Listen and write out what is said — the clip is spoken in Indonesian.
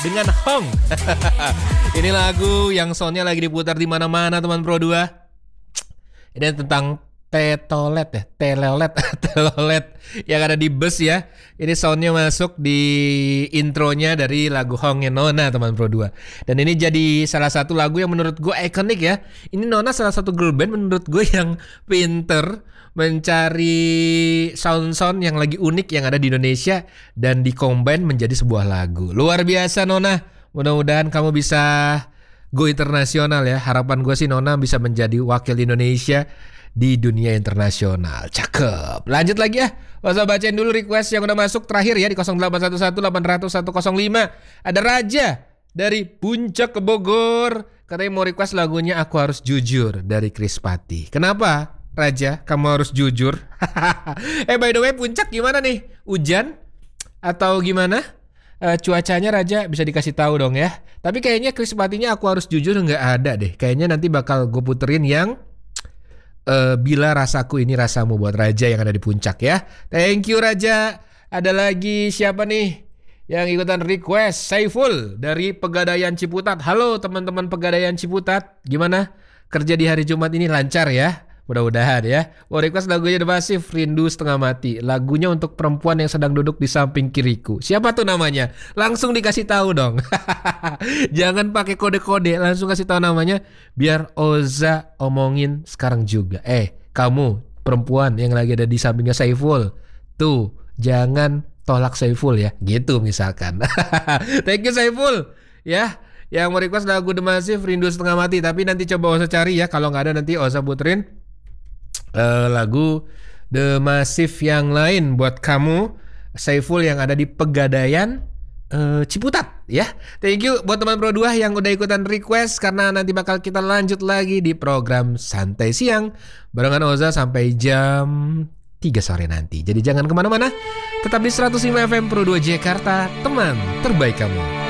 dengan Hong. Ini lagu yang soundnya lagi diputar di mana-mana teman Pro 2. Ini tentang telolet ya, telolet yang ada di bus ya. Ini soundnya masuk di intronya dari lagu Hongnya Nona teman Pro 2. Dan ini jadi salah satu lagu yang menurut gue ikonik ya. Ini Nona salah satu girl band menurut gue yang pinter mencari sound-sound yang lagi unik yang ada di Indonesia dan dikombin menjadi sebuah lagu. Luar biasa Nona. Mudah-mudahan kamu bisa go internasional ya. Harapan gue sih Nona bisa menjadi wakil Indonesia di dunia internasional. Cakep. Lanjut lagi ya. Usah bacain dulu request yang udah masuk terakhir ya di 0811-800-1005. Ada Raja dari Puncak ke Bogor. Katanya mau request lagunya Aku Harus Jujur dari Chris Patti. Kenapa Raja kamu harus jujur? By the way Puncak gimana nih? Hujan? Atau gimana? Cuacanya Raja bisa dikasih tahu dong ya. Tapi kayaknya Chris Patti-nya Aku Harus Jujur nggak ada deh. Kayaknya nanti bakal gue puterin yang Bila Rasaku Ini Rasamu buat Raja yang ada di Puncak ya. Thank you Raja. Ada lagi siapa nih yang ikutan request? Saiful dari Pegadaian Ciputat. Halo teman-teman Pegadaian Ciputat. Gimana kerja di hari Jumat ini, lancar ya? Mudah-mudahan ya. Mau request lagunya The Massive, Rindu Setengah Mati. Lagunya untuk perempuan yang sedang duduk di samping kiriku. Siapa tuh namanya? Langsung dikasih tahu dong. Jangan pakai kode-kode, langsung kasih tahu namanya biar Oza omongin sekarang juga. Kamu perempuan yang lagi ada di sampingnya Saiful, tuh jangan tolak Saiful ya. Gitu misalkan. Thank you Saiful. Ya. Yang mau request lagu The Massive, Rindu Setengah Mati. Tapi nanti coba Oza cari ya. Kalau nggak ada nanti Oza puterin lagu The Massive yang lain buat kamu Saiful yang ada di Pegadaian Ciputat ya. Thank you buat teman Pro 2 yang udah ikutan request. Karena nanti bakal kita lanjut lagi di program Santai Siang barengan Oza sampai jam 3 sore nanti. Jadi jangan kemana-mana, tetap di 105 FM Pro 2 Jakarta, teman terbaik kamu.